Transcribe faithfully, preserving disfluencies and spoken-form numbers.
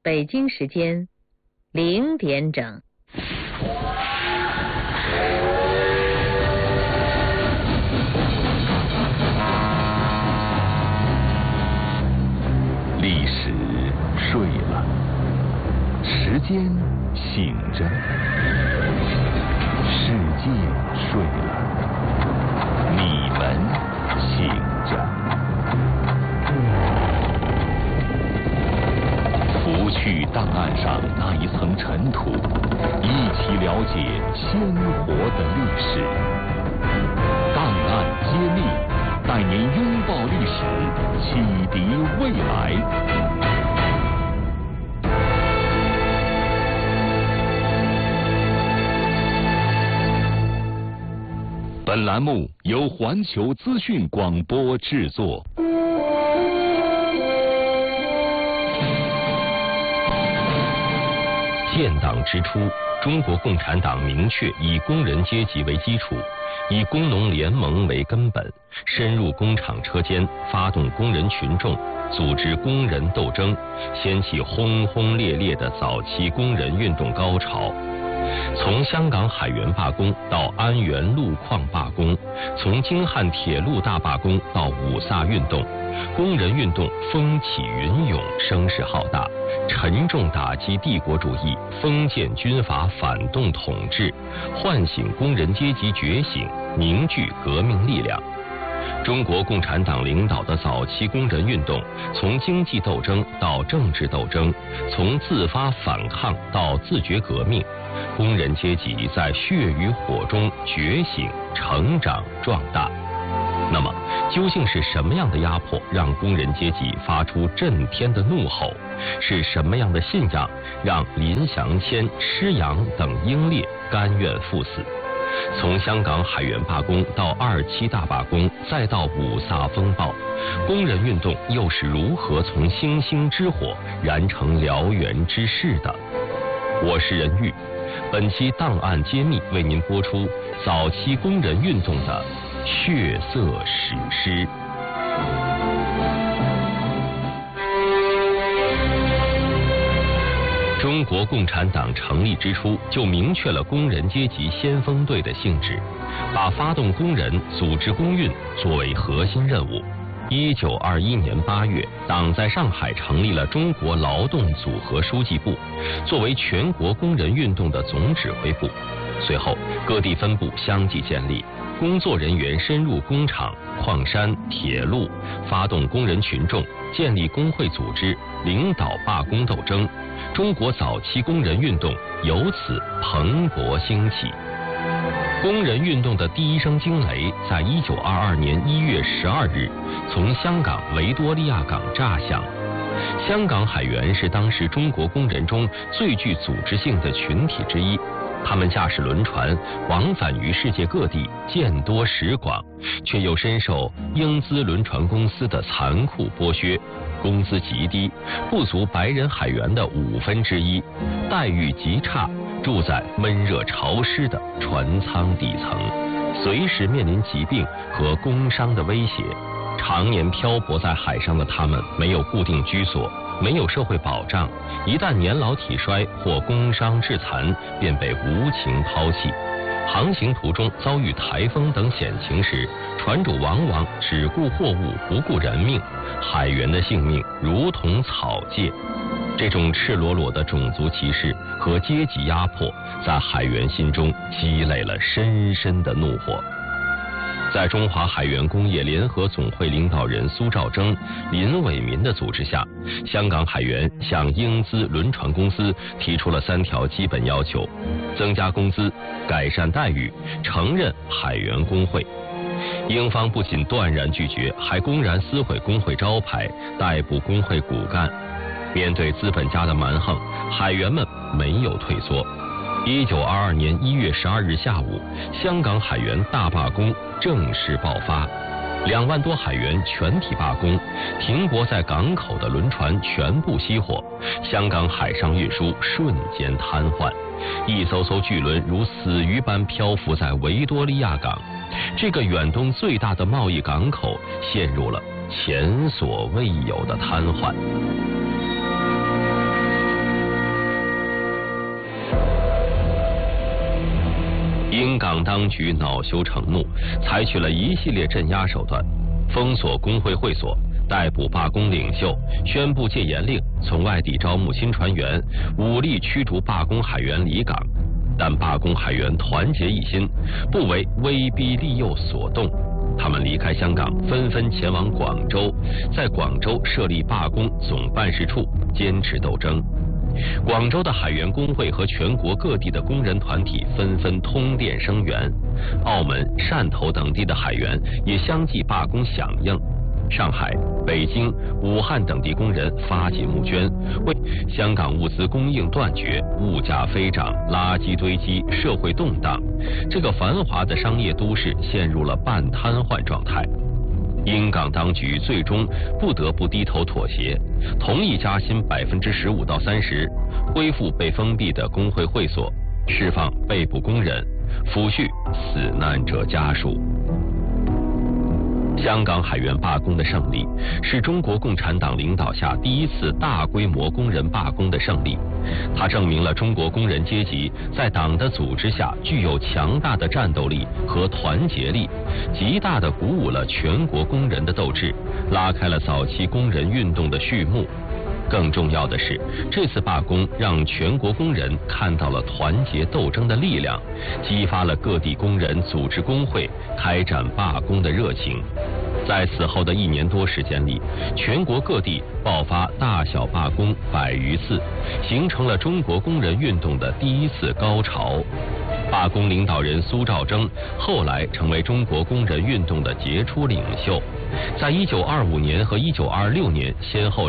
北京时间零点整。 历史睡了，时间醒着，世界睡了，你们醒着。拂去档案上那一层尘土，一起了解鲜活的历史。档案揭秘，带您拥抱历史，启迪未来。本栏目由环球资讯广播制作。 建党之初，中国共产党明确以工人阶级为基础，以工农联盟为根本，深入工厂车间，发动工人群众，组织工人斗争，掀起轰轰烈烈的早期工人运动高潮。从香港海员罢工到安源路矿罢工，从京汉铁路大罢工到五卅运动，工人运动风起云涌，声势浩大，沉重打击帝国主义、封建军阀反动统治，唤醒工人阶级觉醒，凝聚革命力量。中国共产党领导的早期工人运动，从经济斗争到政治斗争，从自发反抗到自觉革命，工人阶级在血与火中觉醒、成长、壮大。那么，究竟是什么样的压迫让工人阶级发出震天的怒吼？是什么样的信仰让林祥谦、施洋等英烈甘愿赴死？从香港海员罢工到二七大罢工，再到五卅风暴，工人运动又是如何从星星之火燃成燎原之势的？我是任玉，本期档案揭秘为您播出早期工人运动的血色史诗。中国共产党成立之初就明确了工人阶级先锋队的性质，把发动工人、组织工运作为核心任务。一九二一年八月，党在上海成立了中国劳动组合书记部，作为全国工人运动的总指挥部。随后，各地分部相继建立，工作人员深入工厂、矿山、铁路，发动工人群众，建立工会组织，领导罢工斗争。中国早期工人运动由此蓬勃兴起。工人运动的第一声惊雷，在一九二二年一月十二日，从香港维多利亚港炸响。香港海员是当时中国工人中最具组织性的群体之一，他们驾驶轮船往返于世界各地，见多识广，却又深受英资轮船公司的残酷剥削，工资极低，不足白人海员的五分之一，待遇极差，住在闷热潮湿的船舱底层，随时面临疾病和工伤的威胁。常年漂泊在海上的他们没有固定居所，没有社会保障，一旦年老体衰或工伤致残，便被无情抛弃。航行途中遭遇台风等险情时，船主往往只顾货物不顾人命，海员的性命如同草芥。这种赤裸裸的种族歧视和阶级压迫，在海员心中积累了深深的怒火。在中华海员工业联合总会领导人苏兆征、林伟民的组织下，香港海员向英资轮船公司提出了三条基本要求：增加工资、改善待遇、承认海员工会。英方不仅断然拒绝，还公然撕毁工会招牌，逮捕工会骨干。面对资本家的蛮横，海员们没有退缩。一九二二年一月十二日下午，香港海员大罢工正式爆发，两万多海员全体罢工，停泊在港口的轮船全部熄火，香港海上运输瞬间瘫痪，一艘艘巨轮如死鱼般漂浮在维多利亚港，这个远东最大的贸易港口陷入了前所未有的瘫痪。 港当局恼羞成怒，采取了一系列镇压手段，封锁工会会所，逮捕罢工领袖，宣布戒严令，从外地招募新船员，武力驱逐罢工海员离港。但罢工海员团结一心，不为威逼利诱所动。他们离开香港，纷纷前往广州，在广州设立罢工总办事处，坚持斗争。广州的海员工会和全国各地的工人团体纷纷通电声援，澳门、汕头等地的海员也相继罢工响应。上海、北京、武汉等地工人发起募捐，为香港物资供应断绝、物价飞涨、垃圾堆积、社会动荡，这个繁华的商业都市陷入了半瘫痪状态。英港当局最终不得不低头妥协，同意加薪百分之十五到三十，恢复被封闭的工会会所，释放被捕工人，抚恤死难者家属。香港海员罢工的胜利，是中国共产党领导下第一次大规模工人罢工的胜利。它证明了中国工人阶级在党的组织下具有强大的战斗力和团结力，极大地鼓舞了全国工人的斗志，拉开了早期工人运动的序幕。更重要的是，这次罢工让全国工人看到了团结斗争的力量，激发了各地工人组织工会，开展罢工的热情。在此后的一年多时间里，全国各地爆发大小罢工百余次，形成了中国工人运动的第一次高潮。罢工领导人苏兆征后来成为中国工人运动的杰出领袖，在一九二五年和一九二六年先后